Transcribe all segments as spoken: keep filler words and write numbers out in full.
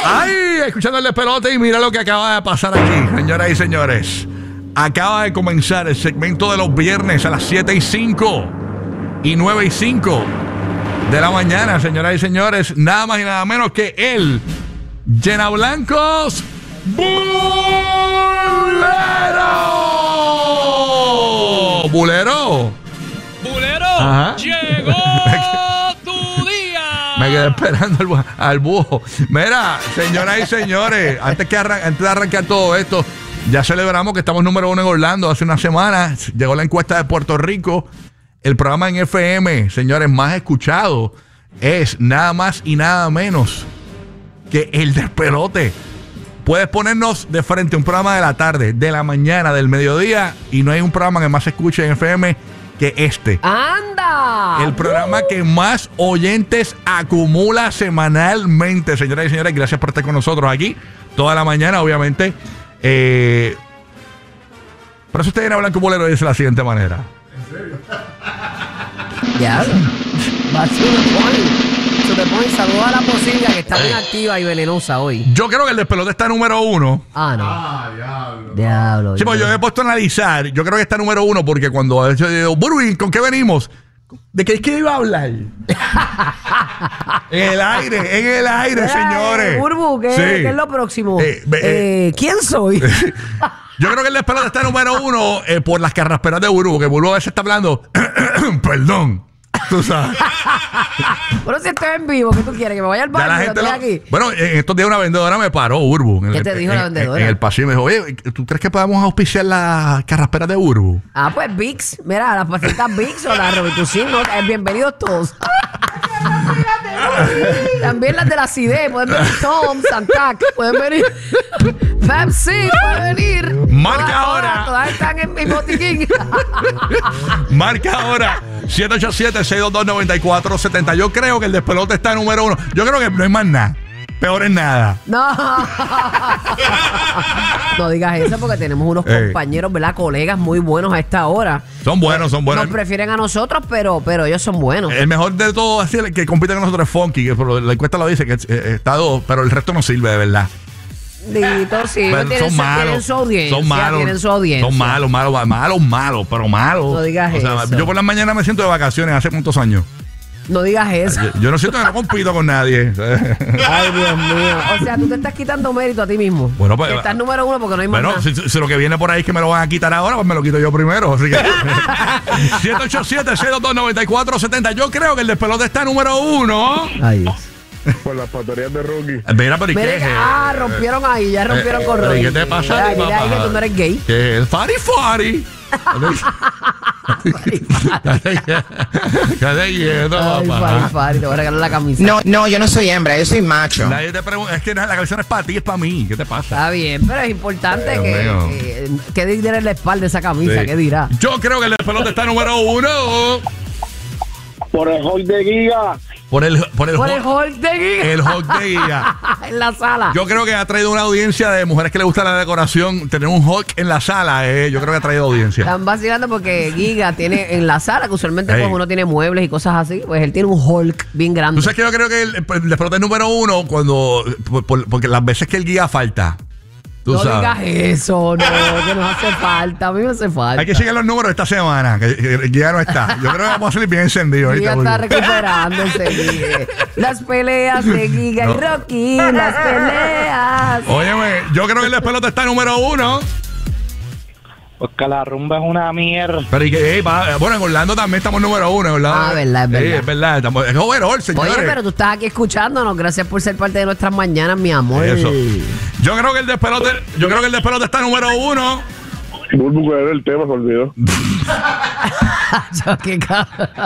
Ay, escuchando el despelote y mira lo que acaba de pasar aquí, señoras y señores. Acaba de comenzar el segmento de los viernes a las siete y cinco y nueve y cinco de la mañana, señoras y señores. Nada más y nada menos que el Llena Blancos Bulero. Bulero. Bulero. Ajá. Llegó tu día. Me quedé esperando al, bu- al búho. Mira, señoras y señores, antes, que arran- antes de arrancar todo esto, ya celebramos que estamos número uno en Orlando hace una semana. Llegó la encuesta de Puerto Rico. El programa en F M, señores, más escuchado es nada más y nada menos que El Despelote. Puedes ponernos de frente un programa de la tarde, de la mañana, del mediodía, y no hay un programa que más se escuche en F M que este. ¡Anda! El programa que más oyentes acumula semanalmente, señoras y señores. Gracias por estar con nosotros aquí toda la mañana, obviamente. Eh, por eso usted viene a Blanco Bolero y dice de la siguiente manera. Ya. Va to the point. To the point. Saludos a la posilla que está bien activa y venenosa hoy. Yo creo que el despelote está número uno. Ah, no. Ah, diablo. Diablo. Sí, pues yo me he puesto a analizar. Yo creo que está número uno porque cuando yo digo, Burwin, ¿con qué venimos? ¿De qué es que iba a hablar? En el aire, en el aire, señores. Burbu, ¿qué, Sí. ¿qué es lo próximo? Eh, be- Eh, ¿Quién soy? Yo creo que el despelote está número uno eh, por las carrasperas de Burbu, que Burbu a veces está hablando, perdón, tú sabes. Bueno, si estoy en vivo, ¿qué tú quieres? ¿Que me vaya al Ya la baño? gente Estoy lo- aquí. Bueno, en estos días una vendedora me paró, Burbu. en el- ¿Qué te dijo en- la vendedora? En, en el pasillo me dijo, oye, ¿tú crees que podamos auspiciar las carrasperas de Burbu? Ah, pues Vicks. Mira, las pacitas Vicks o las Robitussin, ¿no? Eh, bienvenidos todos. También las de la C I D. Pueden venir Tom, Santac. Pueden venir Pepsi. Pueden venir. Marca Todas, ahora. Todas, todas están en mi botiquín. Marca ahora siete ocho siete, seis dos dos, nueve cuatro siete cero. Yo creo que el despelote está número uno. Yo creo que no hay más nada. Peor es nada. No. No digas eso porque tenemos unos Ey. compañeros, ¿verdad? Colegas muy buenos a esta hora. Son buenos, son buenos. Nos prefieren a nosotros, pero, pero ellos son buenos. El mejor de todo así el que compite con nosotros es Funky, que por la encuesta lo dice, que eh, está dos, pero el resto no sirve de verdad. Dito, sí, Pero tienen, son su, malos. tienen su audiencia. Son malos. Tienen su audiencia. Son malos, malos, malos, malos, pero malos. No digas O sea, eso. yo por las mañanas me siento de vacaciones hace muchos años. No digas eso. Yo, yo no siento que no compito con nadie. Ay, Dios mío. O sea, tú te estás quitando mérito a ti mismo. Bueno, pues- Que estás número uno porque no hay más Bueno, nada. si, si lo que viene por ahí es que me lo van a quitar ahora, pues me lo quito yo primero. Así que siete ocho siete, seis dos dos, nueve cuatro siete cero. Yo creo que el despelote está número uno. Ay, Dios. Por las pastorías de Rookie. Mira, pero ¿y qué Mira, es? que- ah, rompieron ahí, ya rompieron Eh, con pero ¿y Rocky. qué te pasa Ya, a ti, dile ahí papá? que tú no eres gay. ¿Qué es? Fari Fari. Quédate quieto, Ay, papá. Fari, Fari, te voy a regalar la camisa. No, no, yo no soy hembra, yo soy macho. Nadie te pregunta, es que la canción es para ti, es para mí. ¿Qué te pasa? Está bien, pero es importante Dios que, mío. que, que dirá en la espalda esa camisa, Sí. ¿qué dirá? Yo creo que el despelote está número uno. Por el hall de Giga. Por el, por el, Por hot- el Hulk de Giga. el hot de Giga. En la sala. Yo creo que ha traído una audiencia de mujeres que le gusta la decoración. Tener un Hulk en la sala, eh, yo creo que ha traído audiencia. Están vacilando porque Giga tiene en la sala, que usualmente Ey. pues uno tiene muebles y cosas así, pues él tiene un Hulk bien grande. Tú sabes que yo creo que el, el despelote es número uno cuando por- por- porque las veces que el guía falta. Tú No sabes. digas eso, no, que nos hace falta, a mí me hace falta. Hay que seguir los números esta semana, que, que el guía no está. Yo creo que vamos a salir bien encendidos. Giga ahorita, está porque- recuperándose. Giga. Las peleas de Giga No. y Rocky, las peleas. Óyeme, yo creo que el despelote está número uno. Porque la rumba es una mierda. Pero y que, ey, va- bueno, en Orlando también estamos número uno, ¿verdad? Ah, verdad, es Sí, verdad. es verdad. Estamos, es overall, señores. Oye, pero tú estás aquí escuchándonos. Gracias por ser parte de nuestras mañanas, mi amor. Eso. Yo creo que el despelote, yo creo que el despelote está número uno. Bulbu, ¿cuál era el tema? Se olvidó. Yo, qué ca-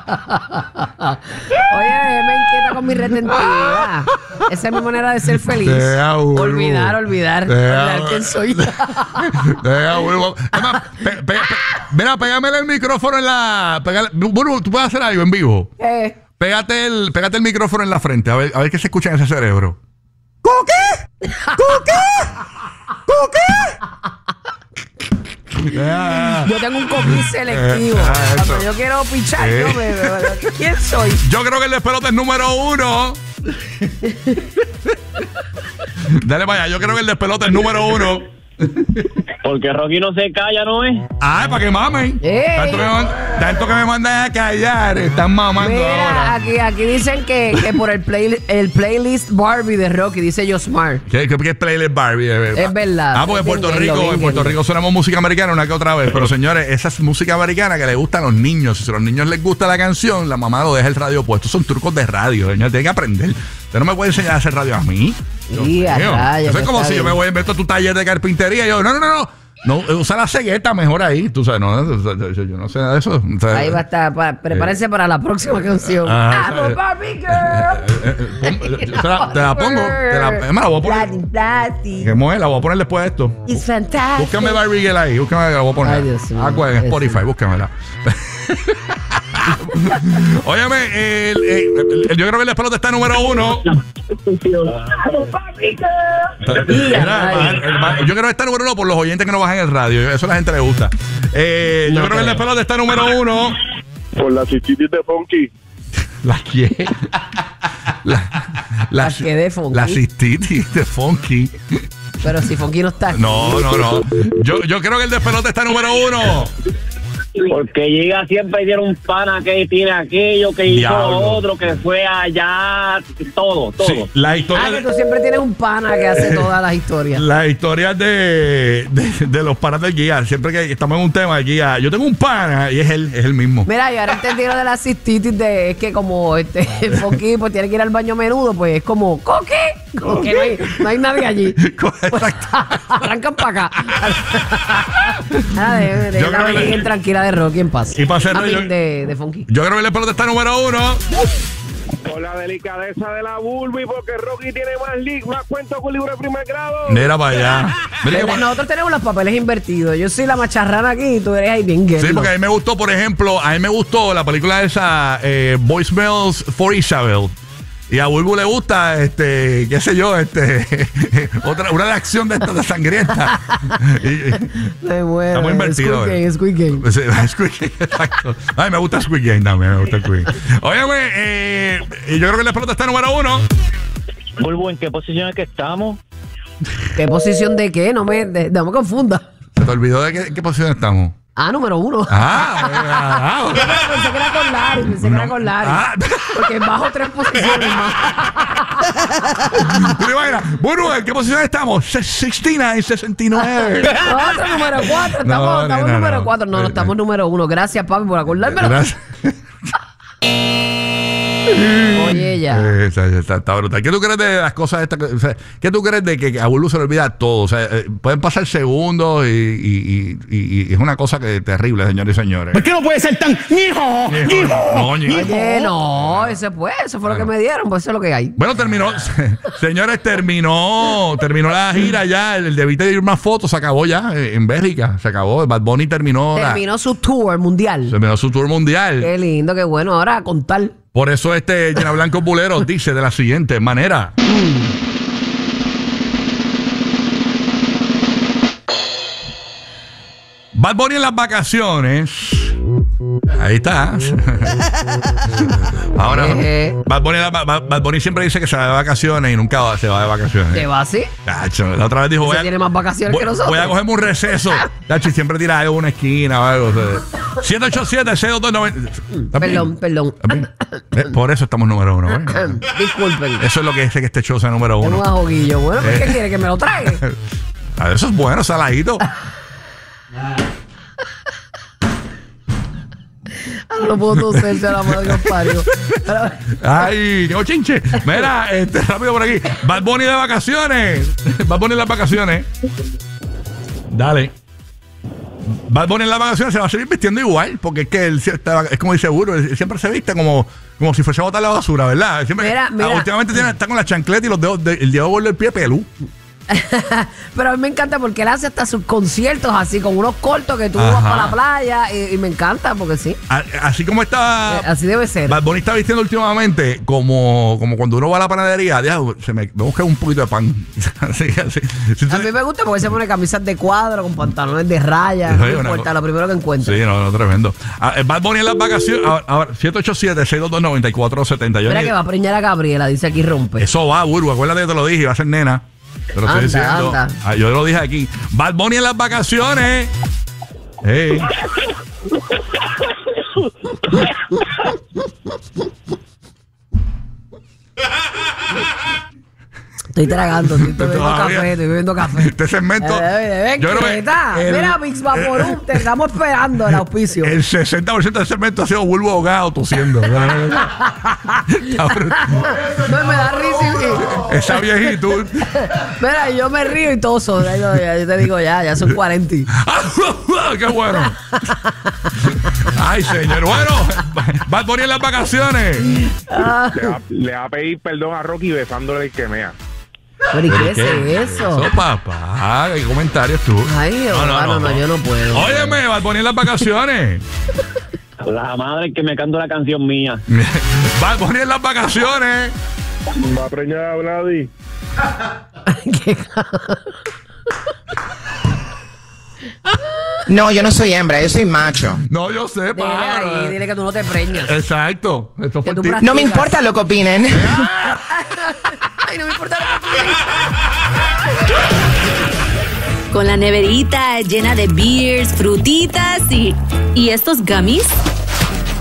Oye, me inquieta con mi retentiva. Esa es mi manera de ser feliz. Deja, Bulbu. Olvidar, olvidar. Deja, Olvidar quién soy. Deja, Bulbu. Además, pe- pe- pe- mira, pégamele el micrófono en la. Pégale, Bulbu, tú puedes hacer algo en vivo. Eh, Pégate el, pégate el micrófono en la frente, a ver, a ver qué se escucha en ese cerebro. ¿Cómo qué? ¿Cómo qué? ¿Cómo qué? Ah. yo tengo un coquí selectivo. Eh, ah, eso. Cuando yo quiero pichar, Eh. yo me, me- ¿quién soy? Yo creo que el despelote es número uno. Dale para allá. Yo creo que el despelote es número uno. Porque Rocky no se calla, ¿no es? Ay, para que mamen. Ey. Tanto que, me mandan, tanto que me mandan a callar. Están mamando Mira, ahora. aquí, aquí dicen que, que por el, play, el playlist Barbie de Rocky, dice Josmar. ¿Qué, qué, qué es playlist Barbie? Es verdad. Ah, porque en Puerto Vénganlo, Rico, en vénganlo. Puerto Rico sonamos música americana una que otra vez. Pero señores, esa es música americana que le gusta a los niños. Si a los niños les gusta la canción, la mamá lo deja el radio puesto. Son trucos de radio, señor. Tienen que aprender. Usted no me puede enseñar a hacer radio a mí. Sí, a Mío. rayos, Eso es que como está si yo bien. me voy a inventar tu taller de carpintería y yo, no, no, no, no. No, usa la cegueta mejor ahí. Tú sabes, no, yo, yo no sé nada de eso. O sea, Ahí va a estar. pa- prepárense para la próxima canción. Ajá, I'm a eh, Barbie girl. eh, eh, pon- te, la, te la pongo. Te la, es más, la voy a poner. Plati, plati. Que mueve, la voy a poner después de esto. It's fantastic. Búscame Barbie Girl ahí, búscame, la voy a poner. Ay, Dios mío. Aqua en Ay, Spotify, sí. búscamela. Óyeme, el, el- el- yo creo que el despelote está número uno. Mira, el- el- yo creo que está número uno por los oyentes que no bajan el radio. Eso a la gente le gusta. Eh, yo No creo que el creo. despelote está número uno. Por la cistitis de Funky. ¿La qué? La, ¿La qué de Funky? La cistitis de Funky. Pero si Funky no está aquí. No, no, no. Yo, yo creo que el despelote está número uno. Porque llega siempre y tiene un pana que tiene aquello, que hizo Diablo. otro, que fue allá, todo, todo. Sí, la historia Ah, que de- tú siempre tienes un pana que hace todas las historias. Las historias de, de, de los panas del guía. Siempre que estamos en un tema de guía, yo tengo un pana y es él, es el mismo. Mira, yo ahora entendí lo de la cistitis de es que como este el Funky pues tiene que ir al baño a menudo, pues es como ¿coqué? Como que no hay, no hay nadie allí. Exacto. Arrancan para acá. Ah, de, de Yo la creo que- bien tranquila de Rocky en paz. Y para hacer A mí, yo- de, de Funky. Yo creo que el pelota está número uno. Por la delicadeza de la Bulbi, porque Rocky tiene más, li- más cuentos con libro de primer grado. Mira para allá. Mira que Pero pa- nosotros tenemos los papeles invertidos. Yo soy la macharrana aquí y tú eres ahí bien gay. Sí, porque a mí me gustó, por ejemplo, a mí me gustó la película esa, eh, Voicemails for Isabel. Y a Bulbu le gusta, este, qué sé yo, este, otra, una de acción de esta de sangrienta. Y- y- Me muero. Está muy invertido, Squid eh. Game, Squid Game. Sí, Squid Game, exacto. Ay, me gusta Squid Game también, me gusta Squid Game. Óyeme, eh, y yo creo que la pelota está número uno. Bulbo, ¿en qué posición es que estamos? ¿Qué posición de qué? No me, de- no me confunda. ¿Se te olvidó de qué, qué posición estamos? Ah, número uno. Ah, ah, Pensé que era con Larry, pensé que era con Larry. Ah. Porque bajo tres posiciones más. ¿Tú te imaginas? Bueno, ¿en qué posición estamos? sesenta y nueve, sesenta y nueve. Nosotros número cuatro, estamos, No, estamos nena, número no. cuatro. No, no, Eh, estamos eh. número uno. Gracias, papi, por acordármelo. Gracias. Oye, ya. Eh, está, está- está brutal. ¿Qué tú crees de las cosas estas? O sea, ¿qué tú crees de que, que a Bulbu se le olvida todo? O sea, eh, pueden pasar segundos y, y- y- y- y es una cosa que terrible, señores y señores. ¿Por qué no puede ser tan hijo? Hijo, no, ñijo. Oye, no, ese fue, eso fue lo que me dieron, pues eso es lo que hay. Bueno, terminó, señores, terminó, terminó la gira ya, el debate de ir más fotos, se acabó ya eh, en Bélgica, se acabó, Bad Bunny terminó, la- Terminó su tour mundial. terminó su tour mundial. Qué lindo, qué bueno. Ahora a contar. Por eso este Llena Blanco Bulero dice de la siguiente manera. Bad Bunny en las vacaciones. Ahí está. Ahora, Eh. Bad Bunny, Bad- Bad Bunny siempre dice que se va de vacaciones y nunca va- se va de vacaciones. ¿Te va así? Tacho, la otra vez dijo, voy Se a, tiene más vacaciones voy, que nosotros. voy a cogerme un receso. Tacho, y siempre tira algo en una esquina o algo. O sea. siete ocho siete, seis dos dos, nueve. ¿Está bien? Perdón, perdón. ¿Está bien? Eh, Por eso estamos número uno. ¿eh? Disculpen. Eso es lo que dice que este show sea número Tengo uno. un ajoguillo. Bueno, ¿por qué Eh. quiere que me lo trague? A ver, eso es bueno, saladito. No puedo toser, se la madre que os parió. Pero- Ay, tengo chinche. Mira, este, rápido por aquí. Bad Bunny de vacaciones. Bad Bunny en las vacaciones. Dale. Bad Bunny en las vacaciones se va a seguir vistiendo igual, porque es que él sie- está- es como dice seguro, él siempre se viste como, como si fuese a botar la basura, ¿verdad? Siempre, Mira, mira. ah, últimamente tiene, está con la chancleta y los dedos, de- el dedo gordo del pie pelú. Pero a mí me encanta porque él hace hasta sus conciertos así, con unos cortos que tú Ajá. vas para la playa y, y me encanta porque sí. A- Así como está. Eh, Así debe ser. Bad Bunny está vistiendo últimamente como, como cuando uno va a la panadería, diablo, se me, me busca un poquito de pan. así, así. Si tú- A mí me gusta porque se pone camisas de cuadro con pantalones de raya. Sí, No una importa, co- lo primero que encuentre. Sí, no, no, tremendo. Ah, eh, Bad Bunny en las vacaciones. Ahora, ahora, siete ocho siete, seis dos dos, nueve cuatro siete cero. Mira que va a preñar a Gabriela, dice aquí rompe. Eso va, Burbu. Acuérdate que te lo dije, va a ser nena. Te lo estoy Anda, diciendo. anda. Ah, yo lo dije aquí. Bad Bunny en las vacaciones. Hey. Estoy tragando, estoy bebiendo Todavía. café, estoy bebiendo café. Este segmento. Eh, yo creo que el- Mira, Mix Vaporub, te estamos esperando el auspicio. El sesenta por ciento del segmento ha sido Bulbo ahogado tosiendo. Está brutal. No, me da risa. y- Esa viejitud. Mira, yo me río y toso. Ya, yo, ya, yo te digo, ya, ya son cuarenta. ¡Qué bueno! Ay, señor. Bueno, Bad Bunny en las vacaciones. Le va, le va a pedir perdón a Rocky besándole el que mea. Pero ¿y qué es eso? Eso, papá. ¿Qué comentarios tú? Ay, Dios, no, no, no, yo no puedo. Óyeme, Bad Bunny en las vacaciones. La madre que me canta una canción mía. Bad Bunny en las vacaciones. Va a preñar a Vladi. ¿Qué? No, yo no soy hembra, yo soy macho. No, yo sé, Dile pa. ahí, dile que tú no te preñas. Exacto. Esto fue Que tú el tip. No me importa lo que opinen. Ay, no me importa. Con la neverita llena de beers, frutitas y... ¿Y estos gummies?